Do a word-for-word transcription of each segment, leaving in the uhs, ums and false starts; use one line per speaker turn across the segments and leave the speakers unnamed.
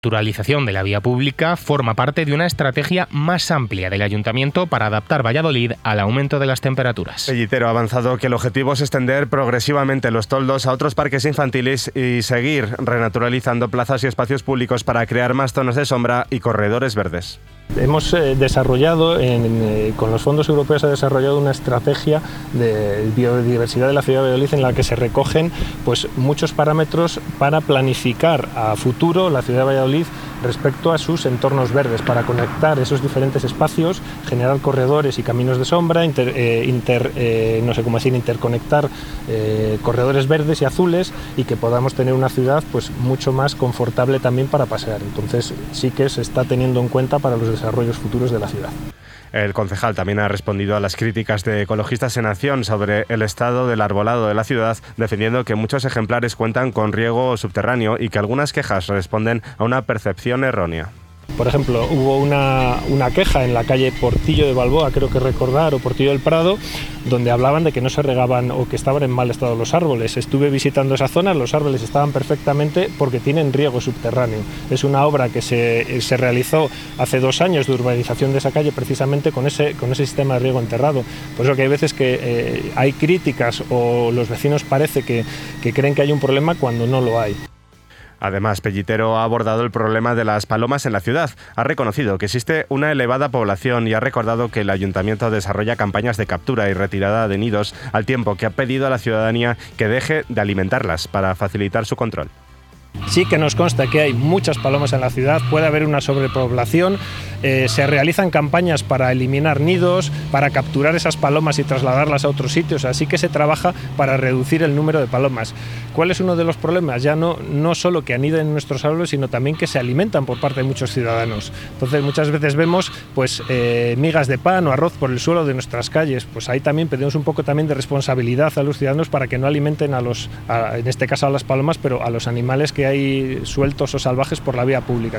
naturalización de la vía pública forma parte de una estrategia más amplia del Ayuntamiento para adaptar Valladolid al aumento de las temperaturas.
Pellitero ha avanzado que el objetivo es extender progresivamente los toldos a otros parques infantiles y seguir renaturalizando plazas y espacios públicos para crear más zonas de sombra y corredores verdes.
Hemos eh, desarrollado, en, eh, con los fondos europeos, ha desarrollado una estrategia de biodiversidad de la ciudad de Valladolid en la que se recogen pues, muchos parámetros para planificar a futuro la ciudad de Valladolid respecto a sus entornos verdes, para conectar esos diferentes espacios, generar corredores y caminos de sombra, inter, eh, inter, eh, no sé cómo decir, interconectar eh, corredores verdes y azules y que podamos tener una ciudad pues, mucho más confortable también para pasear. Entonces sí que se está teniendo en cuenta para los desarrollos futuros de la ciudad.
El concejal también ha respondido a las críticas de Ecologistas en Acción sobre el estado del arbolado de la ciudad, defendiendo que muchos ejemplares cuentan con riego subterráneo y que algunas quejas responden a una percepción errónea.
Por ejemplo, hubo una, una queja en la calle Portillo de Balboa, creo que recordar, o Portillo del Prado, donde hablaban de que no se regaban o que estaban en mal estado los árboles. Estuve visitando esa zona, los árboles estaban perfectamente porque tienen riego subterráneo. Es una obra que se, se realizó hace dos años de urbanización de esa calle precisamente con ese, con ese sistema de riego enterrado. Por eso que hay veces que eh, hay críticas o los vecinos parece que, que creen que hay un problema cuando no lo hay.
Además, Pellitero ha abordado el problema de las palomas en la ciudad. Ha reconocido que existe una elevada población y ha recordado que el Ayuntamiento desarrolla campañas de captura y retirada de nidos, al tiempo que ha pedido a la ciudadanía que deje de alimentarlas para facilitar su control.
Sí que nos consta que hay muchas palomas en la ciudad, puede haber una sobrepoblación, eh, se realizan campañas para eliminar nidos, para capturar esas palomas y trasladarlas a otros sitios, así que se trabaja para reducir el número de palomas. ¿Cuál es uno de los problemas? Ya no, no solo que aniden en nuestros árboles, sino también que se alimentan por parte de muchos ciudadanos. Entonces muchas veces vemos pues, eh, migas de pan o arroz por el suelo de nuestras calles, pues ahí también pedimos un poco también de responsabilidad a los ciudadanos para que no alimenten a los, a, en este caso a las palomas, pero a los animales que hay sueltos o salvajes por la vía pública.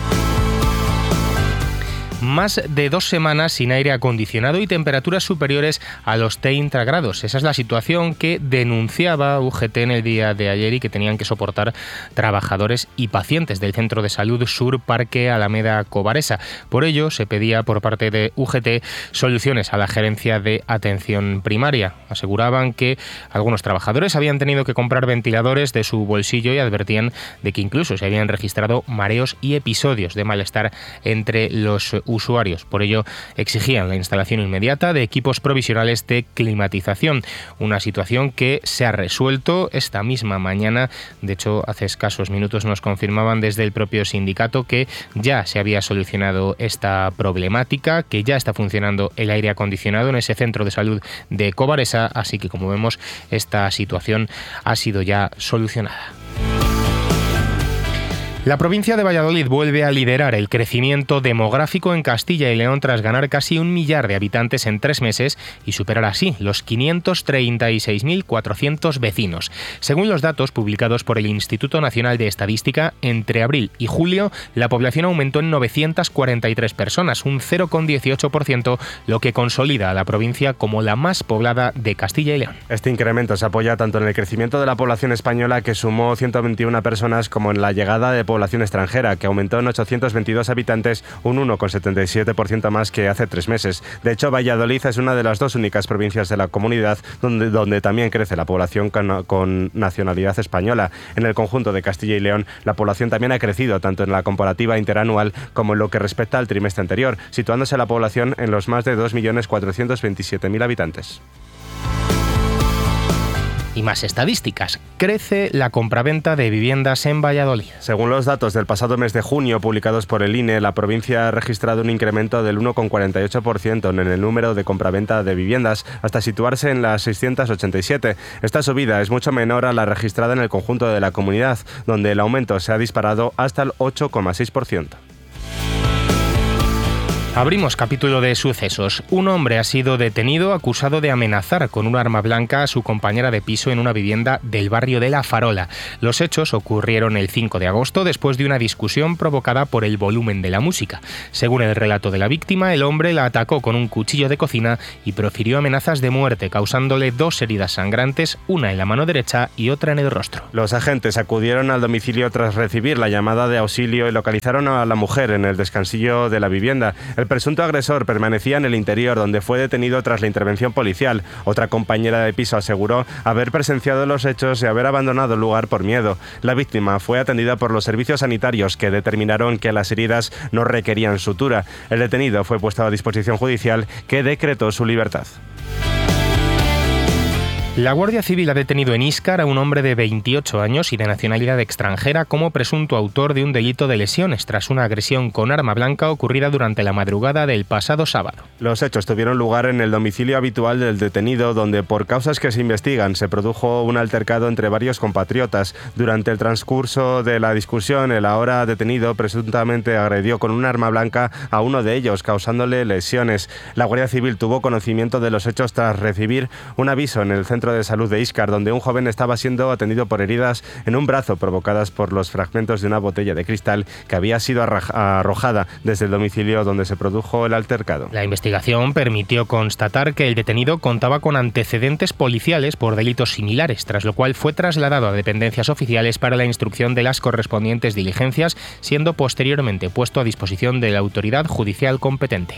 Más de dos semanas sin aire acondicionado y temperaturas superiores a los treinta grados. Esa es la situación que denunciaba U G T en el día de ayer y que tenían que soportar trabajadores y pacientes del Centro de Salud Sur Parque Alameda Cobaresa. Por ello, se pedía por parte de U G T soluciones a la Gerencia de Atención Primaria. Aseguraban que algunos trabajadores habían tenido que comprar ventiladores de su bolsillo y advertían de que incluso se habían registrado mareos y episodios de malestar entre los usuarios. Por ello, exigían la instalación inmediata de equipos provisionales de climatización, una situación que se ha resuelto esta misma mañana. De hecho, hace escasos minutos nos confirmaban desde el propio sindicato que ya se había solucionado esta problemática, que ya está funcionando el aire acondicionado en ese centro de salud de Cobaresa, así que como vemos, esta situación ha sido ya solucionada. La provincia de Valladolid vuelve a liderar el crecimiento demográfico en Castilla y León tras ganar casi un millar de habitantes en tres meses y superar así los quinientos treinta y seis mil cuatrocientos vecinos. Según los datos publicados por el Instituto Nacional de Estadística, entre abril y julio la población aumentó en novecientas cuarenta y tres personas, un cero coma dieciocho por ciento, lo que consolida a la provincia como la más poblada de Castilla y León.
Este incremento se apoya tanto en el crecimiento de la población española, que sumó ciento veintiuna personas, como en la llegada de población extranjera, que aumentó en ochocientos veintidós habitantes, un uno coma setenta y siete por ciento más que hace tres meses. De hecho, Valladolid es una de las dos únicas provincias de la comunidad donde, donde también crece la población con, con nacionalidad española. En el conjunto de Castilla y León, la población también ha crecido, tanto en la comparativa interanual como en lo que respecta al trimestre anterior, situándose la población en los más de dos millones cuatrocientos veintisiete mil habitantes.
Y más estadísticas. Crece la compraventa de viviendas en Valladolid.
Según los datos del pasado mes de junio publicados por el I N E, la provincia ha registrado un incremento del uno coma cuarenta y ocho por ciento en el número de compraventa de viviendas, hasta situarse en las seiscientas ochenta y siete. Esta subida es mucho menor a la registrada en el conjunto de la comunidad, donde el aumento se ha disparado hasta el ocho coma seis por ciento.
Abrimos capítulo de sucesos. Un hombre ha sido detenido acusado de amenazar con un arma blanca a su compañera de piso en una vivienda del barrio de La Farola. Los hechos ocurrieron el cinco de agosto después de una discusión provocada por el volumen de la música. Según el relato de la víctima, el hombre la atacó con un cuchillo de cocina y profirió amenazas de muerte, causándole dos heridas sangrantes, una en la mano derecha y otra en el rostro.
Los agentes acudieron al domicilio tras recibir la llamada de auxilio y localizaron a la mujer en el descansillo de la vivienda. El presunto agresor permanecía en el interior, donde fue detenido tras la intervención policial. Otra compañera de piso aseguró haber presenciado los hechos y haber abandonado el lugar por miedo. La víctima fue atendida por los servicios sanitarios, que determinaron que las heridas no requerían sutura. El detenido fue puesto a disposición judicial, que decretó su libertad.
La Guardia Civil ha detenido en Íscar a un hombre de veintiocho años y de nacionalidad extranjera como presunto autor de un delito de lesiones tras una agresión con arma blanca ocurrida durante la madrugada del pasado sábado.
Los hechos tuvieron lugar en el domicilio habitual del detenido, donde por causas que se investigan se produjo un altercado entre varios compatriotas. Durante el transcurso de la discusión, el ahora detenido presuntamente agredió con un arma blanca a uno de ellos, causándole lesiones. La Guardia Civil tuvo conocimiento de los hechos tras recibir un aviso en el centro de salud de Íscar, donde un joven estaba siendo atendido por heridas en un brazo provocadas por los fragmentos de una botella de cristal que había sido arrojada desde el domicilio donde se produjo el altercado.
La investigación permitió constatar que el detenido contaba con antecedentes policiales por delitos similares, tras lo cual fue trasladado a dependencias oficiales para la instrucción de las correspondientes diligencias, siendo posteriormente puesto a disposición de la autoridad judicial competente.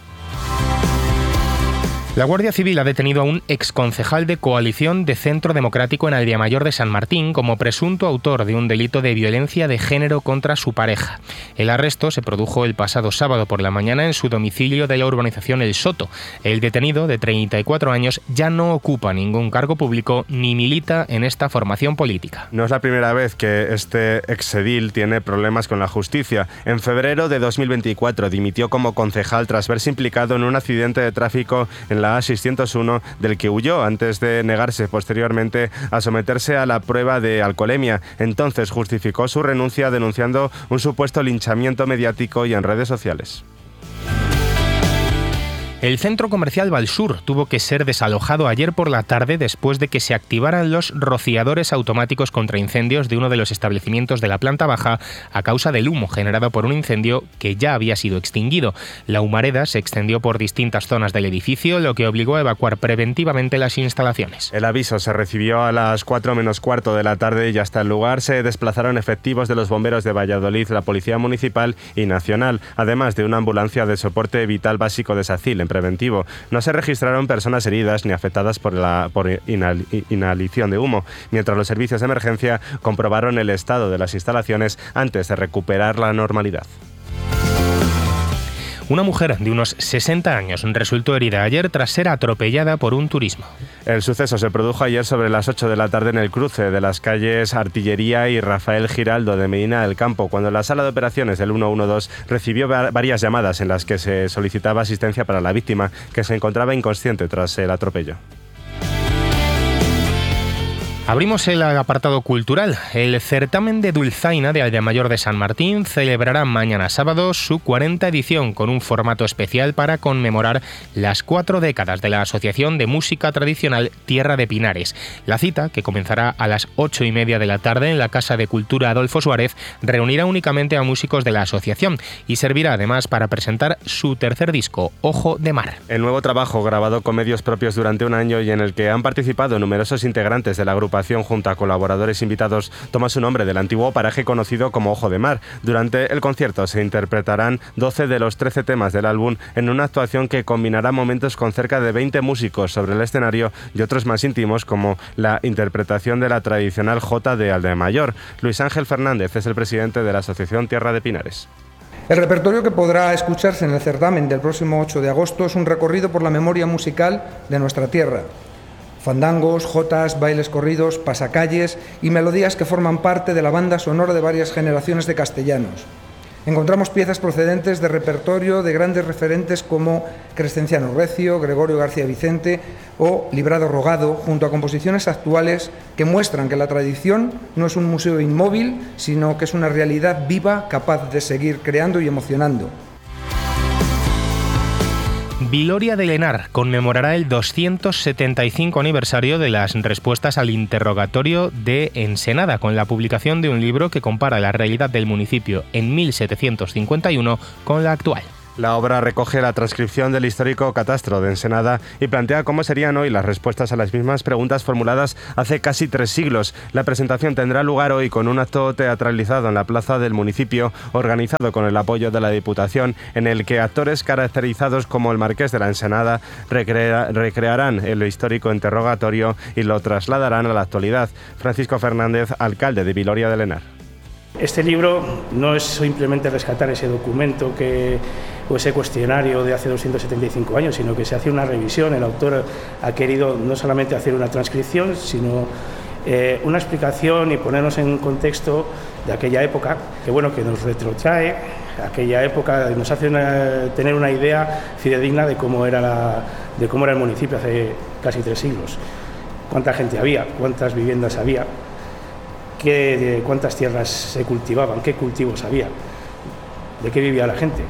La Guardia Civil ha detenido a un exconcejal de Coalición de Centro Democrático en Aldeamayor de San Martín como presunto autor de un delito de violencia de género contra su pareja. El arresto se produjo el pasado sábado por la mañana en su domicilio de la urbanización El Soto. El detenido, de treinta y cuatro años, ya no ocupa ningún cargo público ni milita en esta formación política.
No es la primera vez que este exedil tiene problemas con la justicia. En febrero de dos mil veinticuatro dimitió como concejal tras verse implicado en un accidente de tráfico en la A seiscientos uno, del que huyó antes de negarse posteriormente a someterse a la prueba de alcoholemia. Entonces justificó su renuncia denunciando un supuesto linchamiento mediático y en redes sociales.
El centro comercial Valsur tuvo que ser desalojado ayer por la tarde después de que se activaran los rociadores automáticos contra incendios de uno de los establecimientos de la planta baja a causa del humo generado por un incendio que ya había sido extinguido. La humareda se extendió por distintas zonas del edificio, lo que obligó a evacuar preventivamente las instalaciones.
El aviso se recibió a las cuatro menos cuarto de la tarde y hasta el lugar se desplazaron efectivos de los bomberos de Valladolid, la Policía Municipal y Nacional, además de una ambulancia de soporte vital básico de SACIL preventivo. No se registraron personas heridas ni afectadas por la por inhal, inhalación de humo, mientras los servicios de emergencia comprobaron el estado de las instalaciones antes de recuperar la normalidad.
Una mujer de unos sesenta años resultó herida ayer tras ser atropellada por un turismo.
El suceso se produjo ayer sobre las ocho de la tarde en el cruce de las calles Artillería y Rafael Giraldo de Medina del Campo, cuando la sala de operaciones del ciento doce recibió varias llamadas en las que se solicitaba asistencia para la víctima, que se encontraba inconsciente tras el atropello.
Abrimos el apartado cultural. El certamen de Dulzaina de Aldeamayor de San Martín celebrará mañana sábado su cuarta edición con un formato especial para conmemorar las cuatro décadas de la Asociación de Música Tradicional Tierra de Pinares. La cita, que comenzará a las ocho y media de la tarde en la Casa de Cultura Adolfo Suárez, reunirá únicamente a músicos de la asociación y servirá además para presentar su tercer disco, Ojo de Mar.
El nuevo trabajo, grabado con medios propios durante un año y en el que han participado numerosos integrantes de la agrupación junto a colaboradores invitados, toma su nombre del antiguo paraje conocido como Ojo de Mar. Durante el concierto se interpretarán doce de los trece temas del álbum en una actuación que combinará momentos con cerca de veinte músicos sobre el escenario y otros más íntimos, como la interpretación de la tradicional jota de Aldeamayor. Luis Ángel Fernández es el presidente de la Asociación Tierra de Pinares.
El repertorio que podrá escucharse en el certamen del próximo ocho de agosto es un recorrido por la memoria musical de nuestra tierra. Fandangos, jotas, bailes corridos, pasacalles y melodías que forman parte de la banda sonora de varias generaciones de castellanos. Encontramos piezas procedentes de repertorio de grandes referentes como Crescenciano Recio, Gregorio García Vicente o Librado Rogado, junto a composiciones actuales que muestran que la tradición no es un museo inmóvil, sino que es una realidad viva capaz de seguir creando y emocionando.
Viloria de Lenar conmemorará el doscientos setenta y cinco aniversario de las respuestas al interrogatorio de Ensenada, con la publicación de un libro que compara la realidad del municipio en mil setecientos cincuenta y uno con la actual.
La obra recoge la transcripción del histórico catastro de Ensenada y plantea cómo serían hoy las respuestas a las mismas preguntas formuladas hace casi tres siglos. La presentación tendrá lugar hoy con un acto teatralizado en la plaza del municipio, organizado con el apoyo de la Diputación, en el que actores caracterizados como el Marqués de la Ensenada recrea- recrearán el histórico interrogatorio y lo trasladarán a la actualidad. Francisco Fernández, alcalde de Viloria de Lenar.
Este libro no es simplemente rescatar ese documento que, o ese cuestionario de hace doscientos setenta y cinco años, sino que se hace una revisión. El autor ha querido no solamente hacer una transcripción, sino eh, una explicación y ponernos en contexto de aquella época, que bueno, que nos retrotrae aquella época, nos hace una, tener una idea fidedigna de cómo era la, de cómo era el municipio hace casi tres siglos. Cuánta gente había, cuántas viviendas había. Qué, cuántas tierras se cultivaban, qué cultivos había, de qué vivía la gente.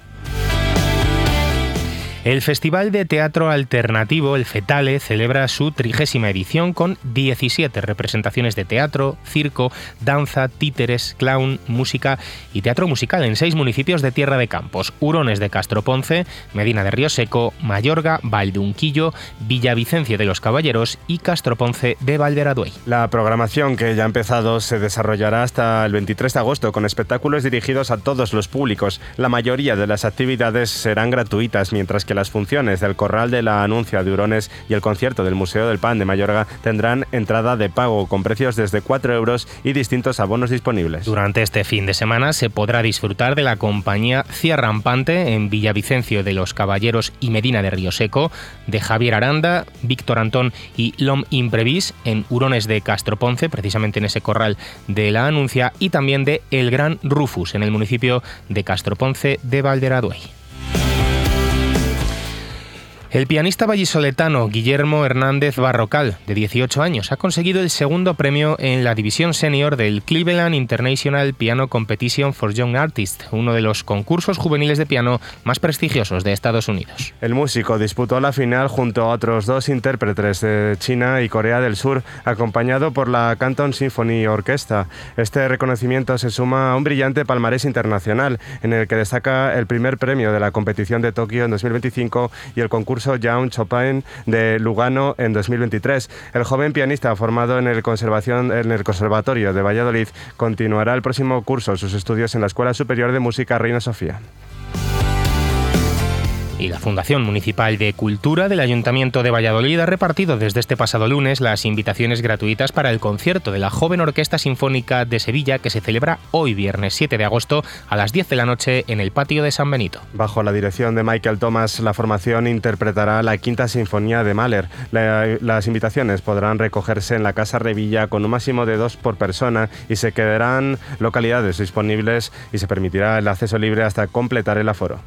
El Festival de Teatro Alternativo, el FETALE, celebra su trigésima edición con diecisiete representaciones de teatro, circo, danza, títeres, clown, música y teatro musical en seis municipios de Tierra de Campos: Hurones de Castroponce, Medina de Rioseco, Mayorga, Valdeunquillo, Villavicencio de los Caballeros y Castroponce de Valderaduey.
La programación, que ya ha empezado, se desarrollará hasta el veintitrés de agosto con espectáculos dirigidos a todos los públicos. La mayoría de las actividades serán gratuitas, mientras que las funciones del Corral de la Anuncia de Hurones y el concierto del Museo del Pan de Mayorga tendrán entrada de pago con precios desde cuatro euros y distintos abonos disponibles.
Durante este fin de semana se podrá disfrutar de la compañía Cia Rampante en Villavicencio de los Caballeros y Medina de Rioseco, de Javier Aranda, Víctor Antón y L'Homme Imprevis en Hurones de Castroponce, precisamente en ese Corral de la Anuncia, y también de El Gran Rufus en el municipio de Castroponce de Valderaduey. El pianista vallisoletano Guillermo Hernández Barrocal, de dieciocho años, ha conseguido el segundo premio en la división senior del Cleveland International Piano Competition for Young Artists, uno de los concursos juveniles de piano más prestigiosos de Estados Unidos.
El músico disputó la final junto a otros dos intérpretes de China y Corea del Sur, acompañado por la Canton Symphony Orchestra. Este reconocimiento se suma a un brillante palmarés internacional, en el que destaca el primer premio de la competición de Tokio en dos mil veinticinco y el concurso Jaume Chopin de Lugano en dos mil veintitrés. El joven pianista, formado en el, conservación, en el Conservatorio de Valladolid, continuará el próximo curso sus estudios en la Escuela Superior de Música Reina Sofía.
Y la Fundación Municipal de Cultura del Ayuntamiento de Valladolid ha repartido desde este pasado lunes las invitaciones gratuitas para el concierto de la Joven Orquesta Sinfónica de Sevilla, que se celebra hoy viernes siete de agosto a las diez de la noche en el patio de San Benito.
Bajo la dirección de Michael Thomas, la formación interpretará la Quinta Sinfonía de Mahler. La, las invitaciones podrán recogerse en la Casa Revilla con un máximo de dos por persona y se quedarán localidades disponibles y se permitirá el acceso libre hasta completar el aforo.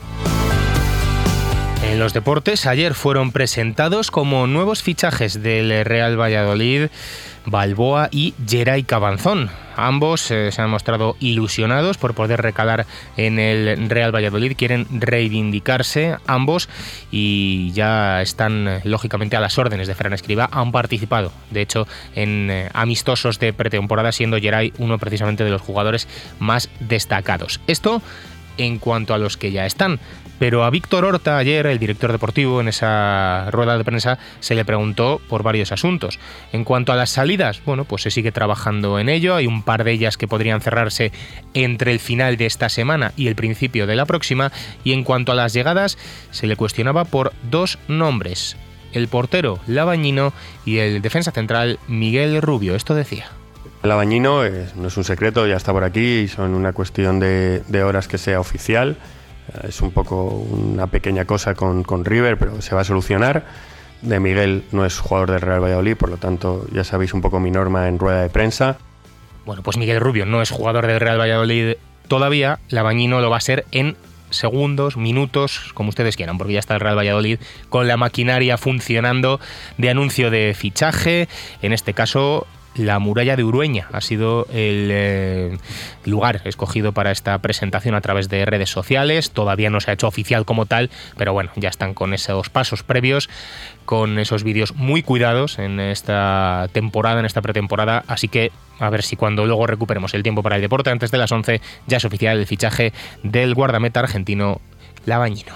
En los deportes, ayer fueron presentados como nuevos fichajes del Real Valladolid Balboa y Geray Cabanzón. Ambos eh, se han mostrado ilusionados por poder recalar en el Real Valladolid, quieren reivindicarse ambos y ya están eh, lógicamente a las órdenes de Fran Escribá. Han participado, de hecho, en eh, amistosos de pretemporada, siendo Geray uno precisamente de los jugadores más destacados. Esto en cuanto a los que ya están. Pero a Víctor Horta ayer, el director deportivo, en esa rueda de prensa se le preguntó por varios asuntos. En cuanto a las salidas, bueno, pues se sigue trabajando en ello. Hay un par de ellas que podrían cerrarse entre el final de esta semana y el principio de la próxima. Y en cuanto a las llegadas, se le cuestionaba por dos nombres: el portero Labañino y el defensa central Miguel Rubio. Esto decía.
Labañino es, no es un secreto, ya está por aquí y son una cuestión de, de horas que sea oficial. Es un poco una pequeña cosa con, con River, pero se va a solucionar. De Miguel no es jugador del Real Valladolid, por lo tanto ya sabéis un poco mi norma en rueda de prensa.
Bueno, pues Miguel Rubio no es jugador del Real Valladolid todavía. Labañino lo va a ser en segundos, minutos, como ustedes quieran, porque ya está el Real Valladolid con la maquinaria funcionando de anuncio de fichaje. En este caso, la muralla de Urueña. Ha sido el eh, lugar escogido para esta presentación a través de redes sociales. Todavía no se ha hecho oficial como tal, pero bueno, ya están con esos pasos previos, con esos vídeos muy cuidados en esta temporada, en esta pretemporada, así que a ver si cuando luego recuperemos el tiempo para el deporte antes de las once ya es oficial el fichaje del guardameta argentino Labañino.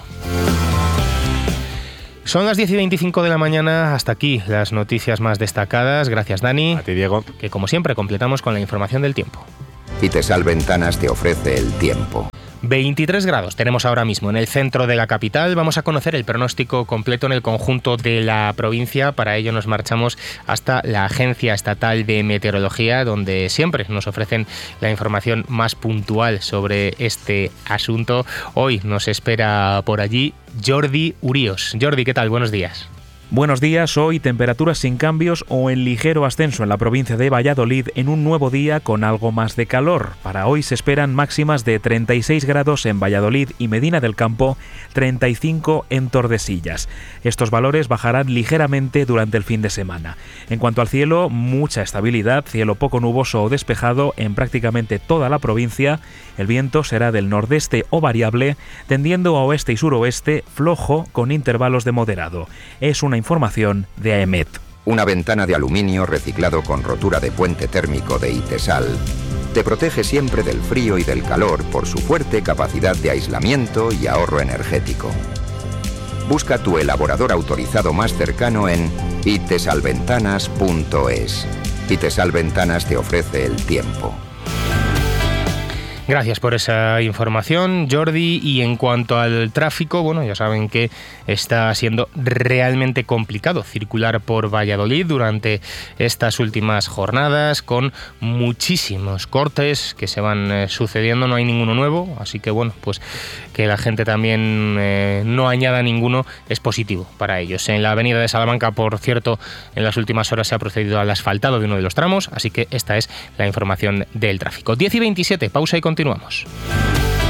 Son las diez y veinticinco de la mañana, hasta aquí las noticias más destacadas. Gracias, Dani.
A ti, Diego.
Que como siempre completamos con la información del tiempo.
Itesal Ventanas te ofrece el tiempo.
veintitrés grados tenemos ahora mismo en el centro de la capital. Vamos a conocer el pronóstico completo en el conjunto de la provincia. Para ello nos marchamos hasta la Agencia Estatal de Meteorología, donde siempre nos ofrecen la información más puntual sobre este asunto. Hoy nos espera por allí Jordi Uríos. Jordi, ¿qué tal? Buenos días.
Buenos días, hoy temperaturas sin cambios o en ligero ascenso en la provincia de Valladolid en un nuevo día con algo más de calor. Para hoy se esperan máximas de treinta y seis grados en Valladolid y Medina del Campo, treinta y cinco en Tordesillas. Estos valores bajarán ligeramente durante el fin de semana. En cuanto al cielo, mucha estabilidad, cielo poco nuboso o despejado en prácticamente toda la provincia. El viento será del nordeste o variable, tendiendo a oeste y suroeste, flojo con intervalos de moderado. Es una información de AEMET.
Una ventana de aluminio reciclado con rotura de puente térmico de Itesal te protege siempre del frío y del calor por su fuerte capacidad de aislamiento y ahorro energético. Busca tu elaborador autorizado más cercano en itesalventanas punto es. Itesal Ventanas te ofrece el tiempo.
Gracias por esa información, Jordi. Y en cuanto al tráfico, bueno, ya saben que está siendo realmente complicado circular por Valladolid durante estas últimas jornadas, con muchísimos cortes que se van eh, sucediendo. No hay ninguno nuevo, así que bueno, pues que la gente también eh, no añada ninguno es positivo para ellos. En la avenida de Salamanca, por cierto, en las últimas horas se ha procedido al asfaltado de uno de los tramos, así que esta es la información del tráfico. diez y veintisiete, pausa y continuamos.